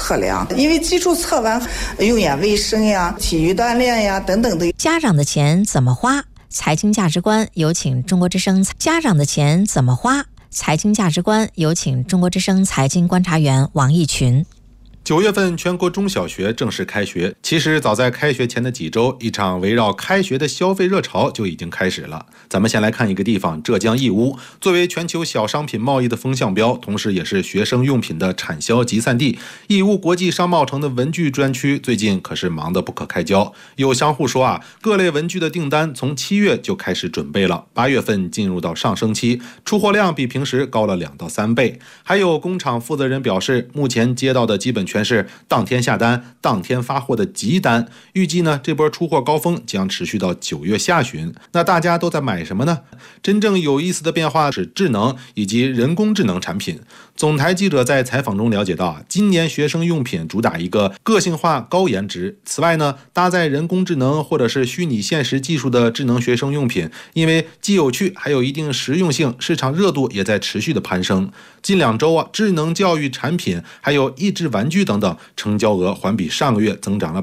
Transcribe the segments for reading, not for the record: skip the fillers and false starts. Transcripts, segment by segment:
测量，因为基础测完用眼卫生呀、体育锻炼呀等等的。 家长的钱怎么花？财经价值观，有请中国之声。家长的钱怎么花？财经价值观，有请中国之声财经观察员王毅群。 9月份全国中小学正式开学，其实早在开学前的几周，一场围绕开学的消费热潮就已经开始了。咱们先来看一个地方，浙江义乌，作为全球小商品贸易的风向标，同时也是学生用品的产销集散地，义乌国际商贸城的文具专区最近可是忙得不可开交。有商户说各类文具的订单从7月就开始准备了，8月份进入到上升期，出货量比平时高了2到3倍。还有工厂负责人表示，目前接到的基本全是当天下单、当天发货的急单，预计呢这波出货高峰将持续到9月下旬。那大家都在买什么呢？真正有意思的变化是智能以及人工智能产品。总台记者在采访中了解到今年学生用品主打一个个性化、高颜值。此外呢，搭载人工智能或者是虚拟现实技术的智能学生用品，因为既有趣还有一定实用性，市场热度也在持续的攀升。近2周智能教育产品还有益智玩具等等成交额环比上个月增长了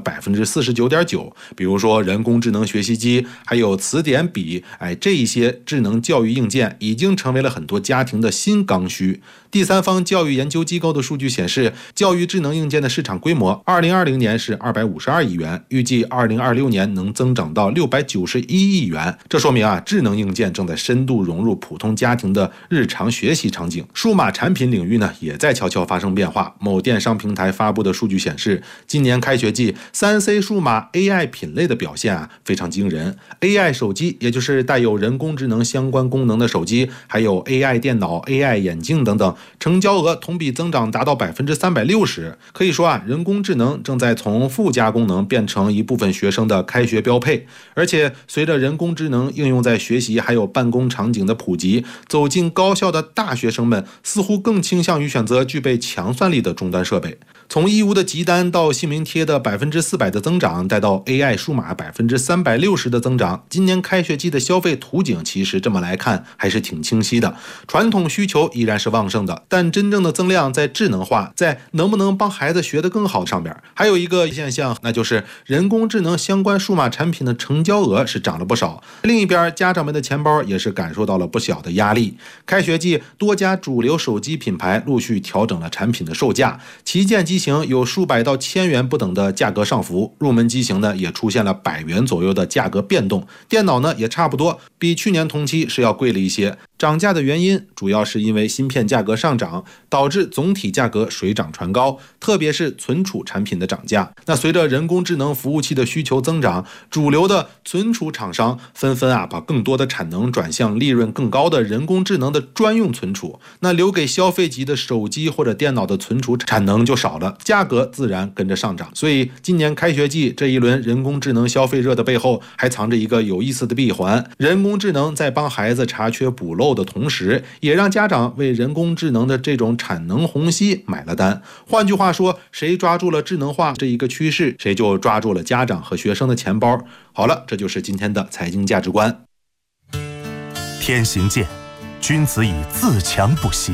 49.9%。 比如说人工智能学习机，还有词典笔，这一些智能教育硬件已经成为了很多家庭的新刚需。第三方教育研究机构的数据显示，教育智能硬件的市场规模2020年是252亿元，预计2026年能增长到691亿元。这说明智能硬件正在深度融入普通家庭的日常学习场景。数码产品领域呢，也在悄悄发生变化。某电商平台发布的数据显示，今年开学季 3C 数码 AI 品类的表现非常惊人。AI 手机，也就是带有人工智能相关功能的手机，还有 AI 电脑、AI 眼镜等等，成交额同比增长达到 360%。 可以说人工智能正在从附加功能变成一部分学生的开学标配。而且随着人工智能应用在学习还有办公场景的普及，走进高校的大学生们似乎更倾向于选择具备强算力的终端设备。从义乌的集单到姓名贴的400%的增长，再到 AI 数码360%的增长，今年开学季的消费图景其实这么来看还是挺清晰的。传统需求依然是旺盛的，但真正的增量在智能化，在能不能帮孩子学得更好上边。还有一个现象，那就是人工智能相关数码产品的成交额是涨了不少。另一边，家长们的钱包也是感受到了不小的压力。开学季，多家主流手机品牌陆续调整了产品的售价，旗舰机型有数百到1000元不等的价格上浮，入门机型呢也出现了100元左右的价格变动。电脑呢也差不多，比去年同期是要贵了一些。涨价的原因主要是因为芯片价格上涨，导致总体价格水涨船高，特别是存储产品的涨价。那随着人工智能服务器的需求增长，主流的存储厂商纷纷把更多的产能转向利润更高的人工智能的专用存储，那留给消费级的手机或者电脑的存储产能就少了，价格自然跟着上涨。所以今年开学季这一轮人工智能消费热的背后还藏着一个有意思的闭环，人工智能在帮孩子查缺补漏的同时，也让家长为人工智能的这种产能虹吸买了单。换句话说，谁抓住了智能化这一个趋势，谁就抓住了家长和学生的钱包。好了，这就是今天的财经价值观。 天行健，君子以自强不息。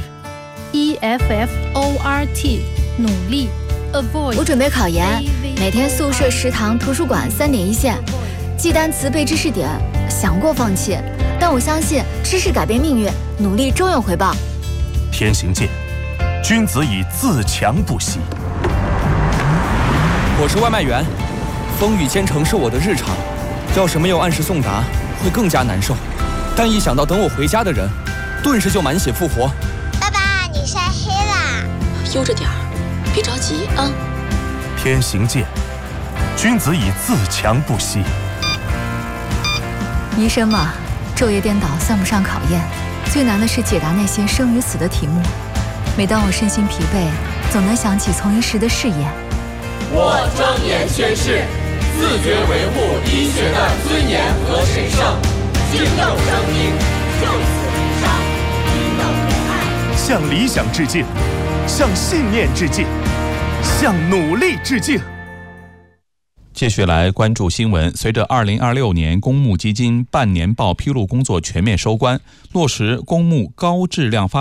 EFFORT 努力 Avoid。 我准备考研，每天宿舍、食堂、图书馆3点一线，记单词、背知识点，想过放弃，但我相信知识改变命运，努力终有回报。 天行健，君子以自强不息。 我是外卖员，风雨兼程是我的日常，要是没有按时送达，会更加难受。但一想到等我回家的人，顿时就满血复活。 爸爸，你晒黑啦！ 悠着点儿，别着急啊。 天行健，君子以自强不息。 医生嘛，昼夜颠倒算不上考验，最难的是解答那些生与死的题目。每当我身心疲惫，总能想起从医时的誓言。 我庄严宣誓，自觉维护医学的尊严和神圣，敬佑生命，就此无伤，平等仁爱。 向理想致敬，向信念致敬，向努力致敬。 继续来关注新闻。随着2026年公募基金半年报披露工作全面收官，落实公募高质量发